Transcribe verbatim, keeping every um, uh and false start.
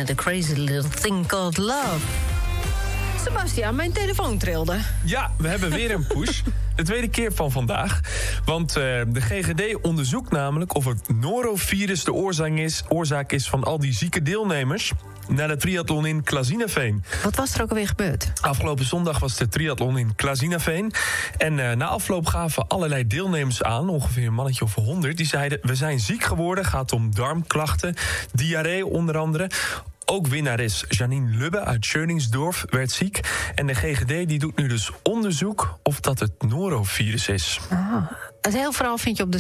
met The Crazy Little Thing Called Love. Sebastian, mijn telefoon trilde. Ja, we hebben weer een push. De tweede keer van vandaag. Want uh, de G G D onderzoekt namelijk of het norovirus de oorzaak is, oorzaak is van al die zieke deelnemers naar de triathlon in Klazinaveen. Wat was er ook alweer gebeurd? Afgelopen zondag was de triathlon in Klazinaveen. En uh, na afloop gaven allerlei deelnemers aan, ongeveer een mannetje of honderd, die zeiden: we zijn ziek geworden, gaat om darmklachten, diarree onder andere. Ook winnares Janine Lubbe uit Schöningsdorf werd ziek. En de G G D die doet nu dus onderzoek of dat het norovirus is. Ah, het hele verhaal vind je op de